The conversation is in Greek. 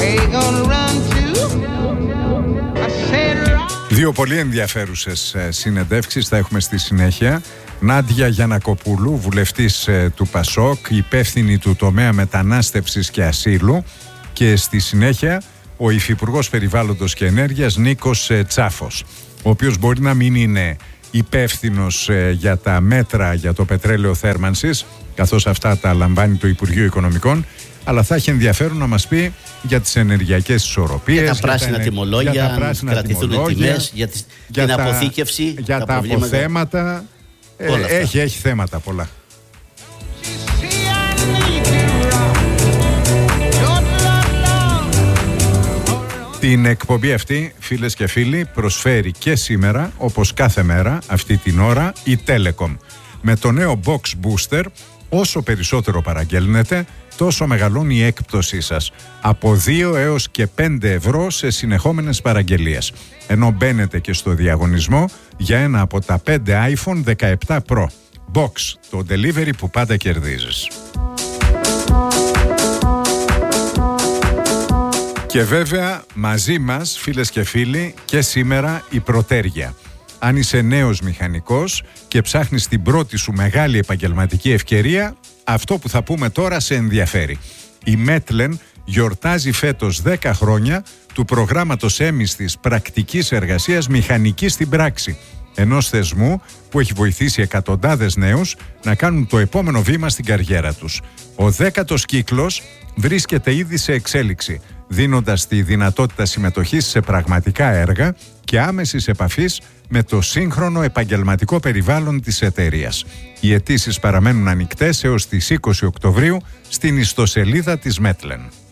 Δύο πολύ ενδιαφέρουσες συνεντεύξεις θα έχουμε στη συνέχεια. Νάντια Γιαννακοπούλου, βουλευτής του ΠΑΣΟΚ, υπεύθυνη του τομέα μετανάστευσης και ασύλου, και στη συνέχεια ο Υφυπουργός Περιβάλλοντος και Ενέργειας Νίκος Τσάφος, ο οποίος μπορεί να μην είναι υπεύθυνος για τα μέτρα για το πετρέλαιο θέρμανσης, καθώς αυτά τα λαμβάνει το Υπουργείο Οικονομικών, αλλά θα έχει ενδιαφέρον να μας πει για τις ενεργειακές ισορροπίες, για τα πράσινα τιμολόγια, να κρατηθούν οι τιμές, για την αποθήκευση, για τα αποθέματα. Έχει θέματα πολλά. Την εκπομπή αυτή, φίλες και φίλοι, προσφέρει και σήμερα, όπως κάθε μέρα, αυτή την ώρα, η Telecom. Με το νέο Box Booster, όσο περισσότερο παραγγέλνετε, τόσο μεγαλώνει η έκπτωσή σας. Από 2 έως και 5 ευρώ σε συνεχόμενες παραγγελίες. Ενώ μπαίνετε και στο διαγωνισμό για ένα από τα 5 iPhone 17 Pro. Box, το delivery που πάντα κερδίζεις. Και βέβαια μαζί μας, φίλες και φίλοι, και σήμερα η Πρωτέργεια. Αν είσαι νέος μηχανικός και ψάχνεις την πρώτη σου μεγάλη επαγγελματική ευκαιρία, αυτό που θα πούμε τώρα σε ενδιαφέρει. Η Μέτλεν γιορτάζει φέτος 10 χρόνια του προγράμματος έμισθης πρακτικής εργασίας μηχανικής στην πράξη, ενός θεσμού που έχει βοηθήσει εκατοντάδες νέους να κάνουν το επόμενο βήμα στην καριέρα τους. Ο 10ος κύκλος βρίσκεται ήδη σε εξέλιξη, δίνοντας τη δυνατότητα συμμετοχής σε πραγματικά έργα και άμεσης επαφής με το σύγχρονο επαγγελματικό περιβάλλον της εταιρείας. Οι αιτήσεις παραμένουν ανοιχτές έως τις 20 Οκτωβρίου στην ιστοσελίδα της Μέτλεν.